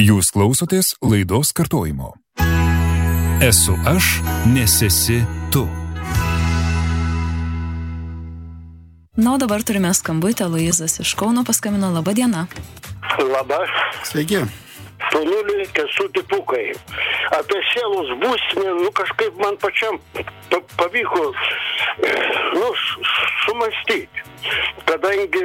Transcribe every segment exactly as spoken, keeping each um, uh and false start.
Jūs klausotės laidos kartojimo. Esu aš, nesesi tu. Na, o dabar turime skambutę. Luizas iš Kauno paskambino. Labą dieną. Labą. Sveiki. Sūnulį Kęstutį Pūkai. Apie sielos būstinę, nu kažkaip man pačiam pavyko, nu, sumastyti. Kadangi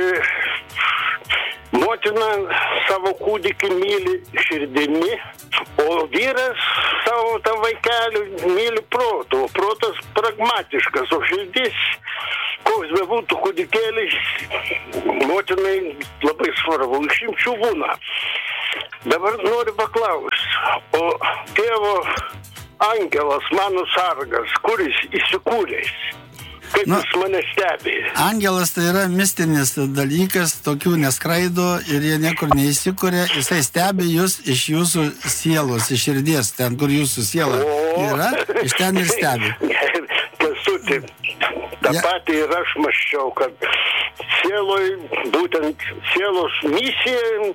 motina savo kūdikį myli širdimi, o vyras savo tą vaikelį myli protu. O protas pragmatiškas, o širdis, koks bebūtų kūdikėlis, motinai labai svarbu. Išimčių būna. Dabar noriu paklausti, o Dievo angelas, mano sargas, kuris įsikūręs? Kaip nu, jis mane stebi? Angelas tai yra mistinis dalykas, tokių neskraido ir jie niekur neįsikūrė. Jisai stebi jūs iš jūsų sielos, iš širdies, ten, kur jūsų siela yra, iš ten ir stebi. Kęstuti, tą ja. patį ir aš mąsčiau, kad sieloj, būtent sielos misija,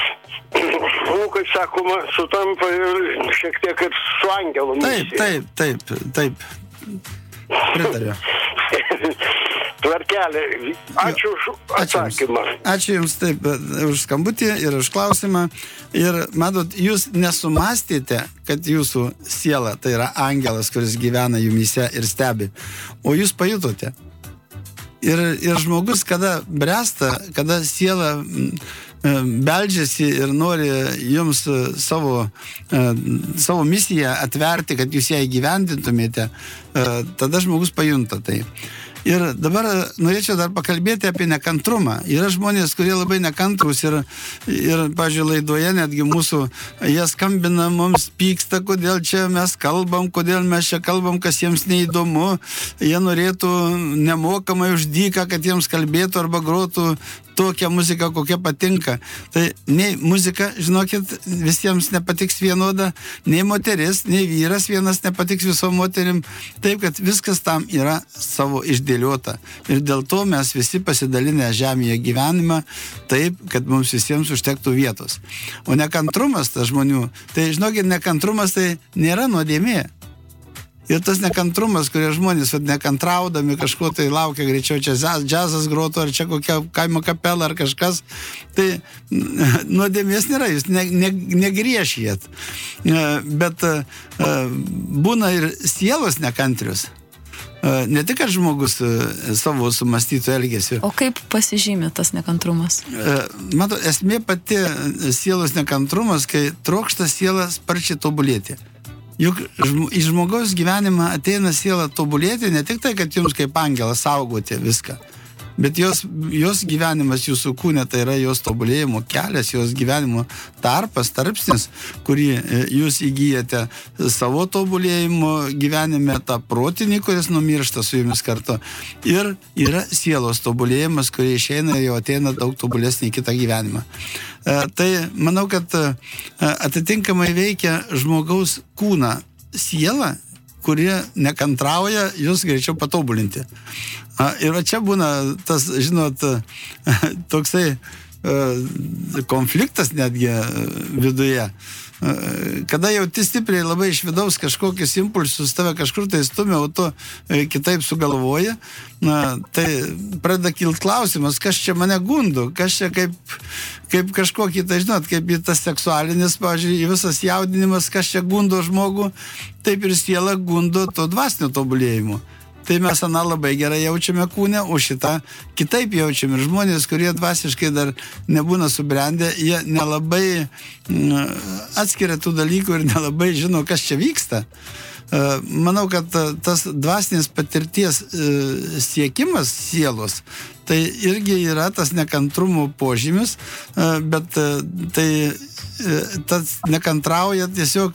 nu, kaip sakoma, sutampa ir šiek tiek ir su angelo misija. Taip, taip, taip, taip. Pritariu. Tvarkelė. Ačiū už atsakymą. Ačiū Jums taip už skambutį ir už klausimą. Ir matot, Jūs nesumastėte, kad Jūsų siela tai yra angelas, kuris gyvena jumyse ir stebi, o Jūs pajutote. Ir, ir žmogus, kada bręsta, kada siela beldžiasi ir nori jums savo, savo misiją atverti, kad jūs ją įgyvendintumėte, tada žmogus pajunta tai. Ir dabar norėčiau dar pakalbėti apie nekantrumą. Yra žmonės, kurie labai nekantrus ir, ir pavyzdžiui, laidoje netgi mūsų, jie skambina mums, pyksta, kodėl čia mes kalbam, kodėl mes čia kalbam, kas jiems neįdomu. Jie norėtų nemokamai už dyką, kad jiems kalbėtų arba grotų tokią muziką, kokia patinka. Tai nei muzika, žinokit, visiems nepatiks vienoda, nei moteris, nei vyras vienas nepatiks visom moterim. Taip, kad viskas tam yra savo išdėliota. Ir dėl to mes visi pasidalinę žemėje gyvenimą taip, kad mums visiems užtektų vietos. O nekantrumas tas žmonių, tai žinokit, nekantrumas tai nėra nuodėmė. Ir tas nekantrumas, kurie žmonės vat, nekantraudami kažko tai laukia, greičiau čia džiazas grotų, ar čia kokia kaimo kapela, ar kažkas, tai nuodėmės nėra, jūs ne, ne, negriešijat. Bet būna ir sielos nekantrius. Ne tik, kad žmogus savo sumastytų elgesiu. O kaip pasižymė tas nekantrumas? Mato, esmė pati sielos nekantrumas, kai trokšta siela sparčiai tobulėti. Juk į žmogaus gyvenimą ateina siela tobulėti, ne tik tai, kad jums kaip angelas saugoti viską, bet jos, jos gyvenimas jūsų kūne, tai yra jos tobulėjimo kelias, jos gyvenimo tarpas, tarpsnis, kurį jūs įgyjate savo tobulėjimo gyvenime, tą protinį, kuris numiršta su jumis kartu. Ir yra sielos tobulėjimas, kurie išeina ir jau ateina daug tobulesnį kitą gyvenimą. Tai manau, kad atitinkamai veikia žmogaus kūną siela, kurie nekantrauja jūs greičiau patobulinti. Ir va čia būna tas, žinot, toksai konfliktas netgi viduje. Kada jauti stipriai labai iš vidaus kažkokius impulsus, tave kažkur tai stumia, o tu kitaip sugalvoji, na, tai pradeda kilt klausimas, kas čia mane gundo, kas čia kaip, kaip kažkokį, tai žinot, kaip į tas seksualinis, pavyzdžiui, visas jaudinimas, kas čia gundo žmogų, taip ir siela gundo to dvasinio tobulėjimo. Tai mes aną labai gerai jaučiame kūne, o šitą kitaip jaučiame. Ir žmonės, kurie dvasiškai dar nebūna subrendę, jie nelabai atskiria tų dalykų ir nelabai žino, kas čia vyksta. Manau, kad tas dvasinės patirties siekimas sielos, tai irgi yra tas nekantrumo požymis, bet tai tas nekantrauja tiesiog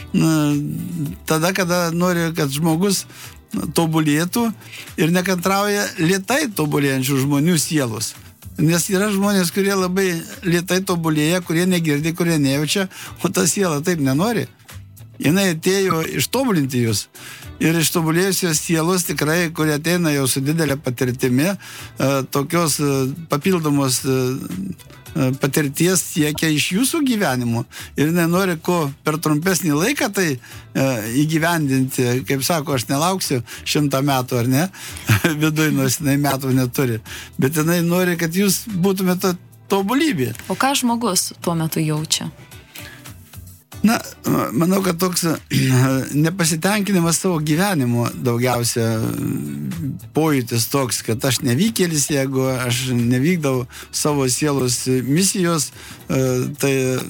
tada, kada nori, kad žmogus tobulėtų ir nekantrauja lėtai tobulėjančių žmonių sielos. Nes yra žmonės, kurie labai lėtai tobulėja, kurie negirdi, kurie nejaučia, o ta siela taip nenori. Jinai atėjo ištobulinti jūs. ir ištobulėjusios sielos tikrai, kurie ateina jau su didelė patirtimi, tokios papildomos patirties siekia iš jūsų gyvenimo ir nenori ko per trumpesnį laiką tai e, įgyvendinti, kaip sako, aš nelauksiu šimtą metų, ar ne, viduj, nors jinai metų neturi, bet jinai nori, kad jūs būtumėte tobulybė. O ką žmogus tuo metu jaučia? Na, manau, kad toks nepasitenkinimas savo gyvenimu daugiausia pojūtis toks, kad aš nevykėlis, jeigu aš nevykdau savo sielos misijos, tai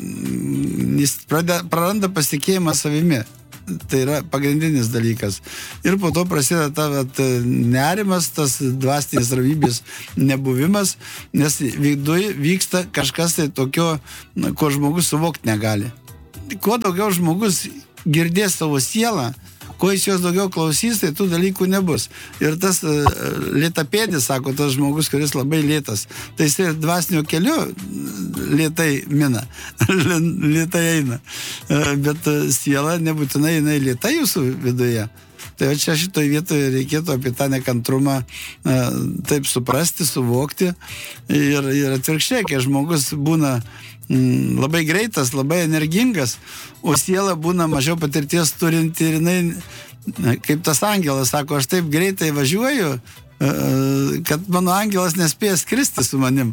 jis praranda pasitikėjimą savimi. Tai yra pagrindinis dalykas. Ir po to prasideda ta vat, nerimas, tas dvasinės ramybės nebuvimas, nes viduj vyksta kažkas tai tokio, ko žmogus suvokti negali. Kuo daugiau žmogus girdės savo sielą, kuo jis jos daugiau klausys, tai tų dalykų nebus. Ir tas uh, lėtapėdis, sako tas žmogus, kuris labai lėtas, tai jis ir dvasinio keliu lėtai mina, lėtai eina. Uh, bet uh, siela nebūtinai jinai lėtai jūsų viduje. Tai čia šitoje vietoje reikėtų apie tą nekantrumą uh, taip suprasti, suvokti. Ir, ir atvirkščiai, kai žmogus būna mm, labai greitas, labai energingas, o siela būna mažiau patirties turinti ir jinai, kaip tas angelas sako, aš taip greitai važiuoju, kad mano angelas nespėja skristi su manim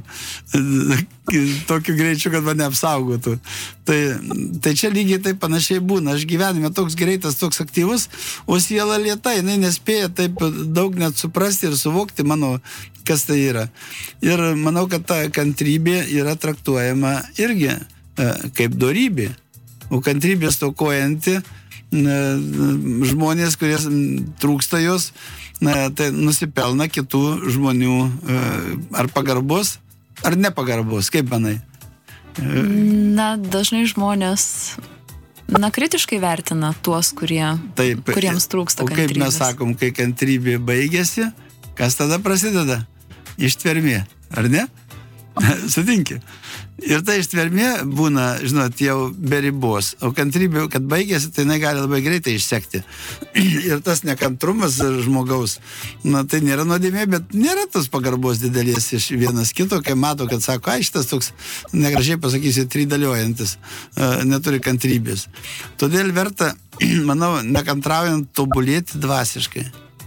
tokiu greičiu, kad mane apsaugotų. Tai, tai čia lygiai taip panašiai būna. Aš gyvenime toks greitas, toks aktyvus, o siela lėta, jinai nespėja taip daug net suprasti ir suvokti mano, kas tai yra. Ir manau, kad ta kantrybė yra traktuojama irgi kaip dorybė. O kantrybė stokojanti žmonės, kurie trūksta jos, na, tai nusipelna kitų žmonių ar pagarbos, ar nepagarbos, kaip manai? Na, dažnai žmonės, na, kritiškai vertina tuos, kurie, Taip, kuriems trūksta kantrybės. O kaip mes sakom, kai kantrybė baigėsi, kas tada prasideda? Ištvermė, ar ne? Sutinki. Ir ta ištvermė būna, žinot, jau be ribos. O kantrybė, kad baigėsi, tai jinai gali labai greitai išsekti. Ir tas nekantrumas žmogaus, na, tai nėra nuodėmė, bet nėra tos pagarbos didelės iš vienas kito, kai mato, kad sako, ai, šitas toks, negražiai pasakysiu, tridaliojantis, neturi kantrybės. Todėl verta, manau, nekantraujant tobulėti dvasiškai.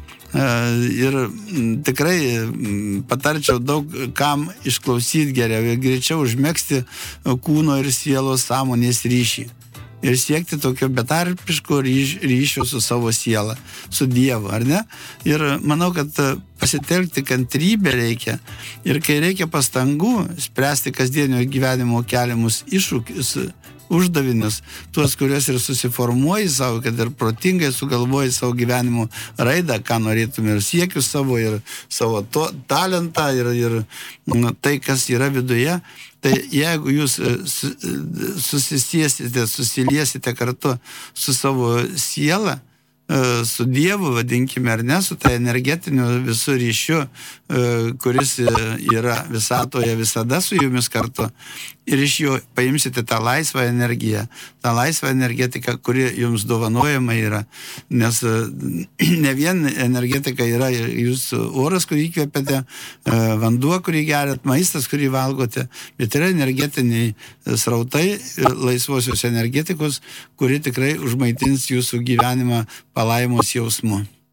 Ir tikrai patarčiau daug kam išklausyti geriau ir greičiau užmegzti kūno ir sielos sąmonės ryšį. Ir siekti tokio betarpiško ryš, ryšio su savo siela, su Dievu, ar ne? Ir manau, kad pasitelkti kantrybę reikia. Ir kai reikia pastangų spręsti kasdienio gyvenimo keliamus iššūkius, uždavinius, tuos, kuriuos ir susiformuoji savo, kad ir protingai sugalvoji savo gyvenimo raidą, ką norėtum ir siekius savo, ir savo to, talentą, ir, ir nu, tai, kas yra viduje. Tai jeigu jūs susisiesite, susiliesite kartu su savo siela, su Dievu, vadinkime, ar ne, su tą energetiniu visų ryšiu, kuris yra visatoje visada su jumis kartu, ir iš jo paimsite tą laisvą energiją, tą laisvą energetiką, kuri jums dovanojama yra. Nes ne vien energetika yra jūsų oras, kurį įkvėpėte, vanduo, kurį geriat, maistas, kurį valgote, bet yra energetiniai srautai laisvosios energetikos, kuri tikrai užmaitins jūsų gyvenimą palaimos jausmu.